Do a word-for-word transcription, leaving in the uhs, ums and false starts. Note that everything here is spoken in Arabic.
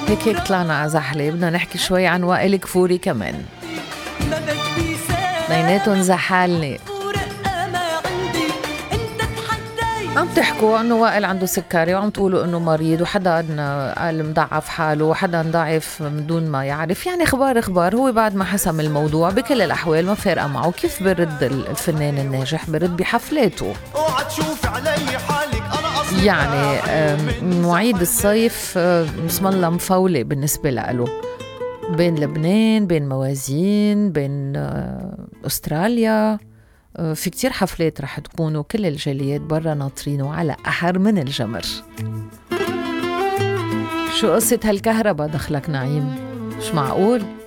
هيك هيك طلعنا على زحلة. بدنا نحكي شوي عن وائل كفوري كمان، اثنيناتهم زحالني. عم تحكوا انه وائل عنده سكري وعم تقولوا انه مريض، وحدا قال مضعف حاله وحدا ضعف من دون ما يعرف، يعني اخبار اخبار. هو بعد ما حسم الموضوع بكل الاحوال ما فارقه معه. كيف برد الفنان الناجح؟ برد بحفلاته. يعني مواعيد الصيف بسم الله مفولة بالنسبة له، بين لبنان، بين موازين، بين أستراليا. في كتير حفلات رح تكون، وكل الجاليات برا ناطرينه على أحر من الجمر. شو قصة هالكهرباء دخلك نعيم؟ مش معقول.